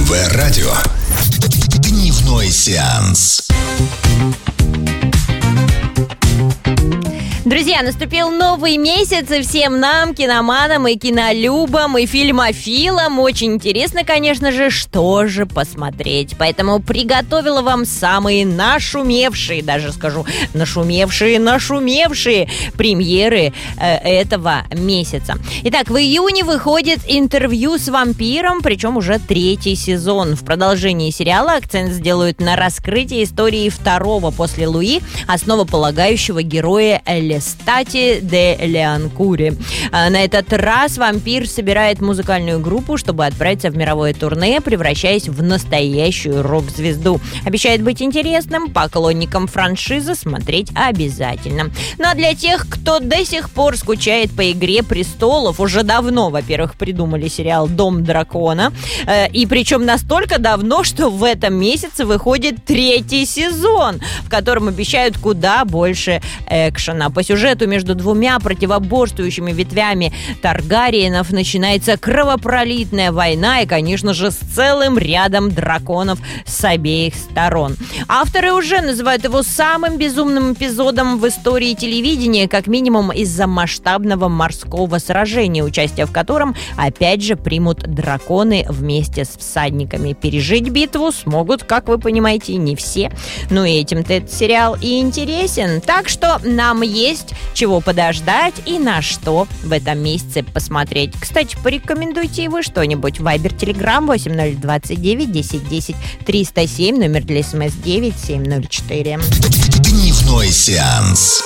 НТВ Радио. Дневной сеанс. Друзья, наступил новый месяц, и всем нам, киноманам и кинолюбам, и фильмофилам очень интересно, конечно же, что же посмотреть. Поэтому приготовила вам самые нашумевшие, даже скажу, нашумевшие премьеры этого месяца. Итак, в июне выходит «Интервью с вампиром», причем уже 3-й сезон. В продолжении сериала акцент сделают на раскрытии истории второго после Луи, основополагающего героя Лестати де Леанкури. На этот раз вампир собирает музыкальную группу, чтобы отправиться в мировое турне, превращаясь в настоящую рок-звезду. Обещает быть интересным, поклонникам франшизы смотреть обязательно. Ну а для тех, кто до сих пор скучает по «Игре престолов», уже давно, во-первых, придумали сериал «Дом дракона», и причем настолько давно, что в этом месяце выходит 3-й сезон, в котором обещают куда больше экшена. По сюжету между двумя противоборствующими ветвями Таргариенов начинается кровопролитная война и, конечно же, с целым рядом драконов с обеих сторон. Авторы уже называют его самым безумным эпизодом в истории телевидения, как минимум из-за масштабного морского сражения, участие в котором, опять же, примут драконы вместе с всадниками. Пережить битву смогут, как вы понимаете, не все. Ну и этим-то этот сериал и интересен. Так что нам есть чего подождать и на что в этом месяце посмотреть. Кстати, порекомендуйте и вы что-нибудь. Вайбер, Телеграм 8029 1010 307, номер для СМС 9704. Дневной сеанс.